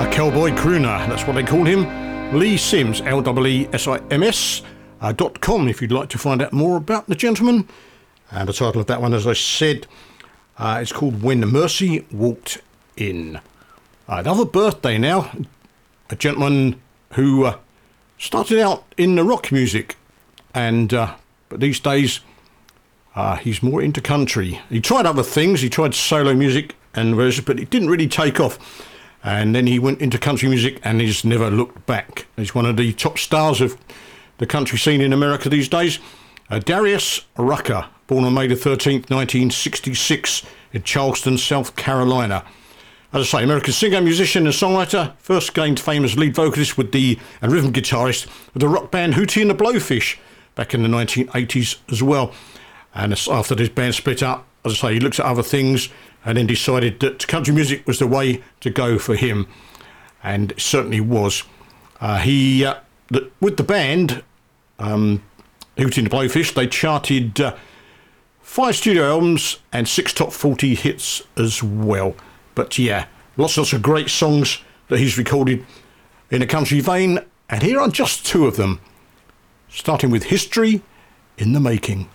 A cowboy crooner, that's what they call him. Lee Sims, LEESIMS .com, if you'd like to find out more about the gentleman. And the title of that one, as I said, is called When Mercy Walked In. Another birthday now, a gentleman who started out in the rock music, and but these days he's more into country. He tried other things, he tried solo music, but it didn't really take off. And then he went into country music and he's never looked back. He's one of the top stars of the country scene in America these days. Darius Rucker, born on May the 13th, 1966 in Charleston, South Carolina. As I say, American singer, musician and songwriter, first gained fame as lead vocalist and rhythm guitarist with the rock band Hootie and the Blowfish back in the 1980s as well. And after this band split up, as I say, he looked at other things and then decided that country music was the way to go for him. And it certainly was. With the band, Hootie and the Blowfish, they charted 5 studio albums and 6 top 40 hits as well. But yeah, lots of great songs that he's recorded in a country vein. And here are just 2 of them, starting with History in the Making.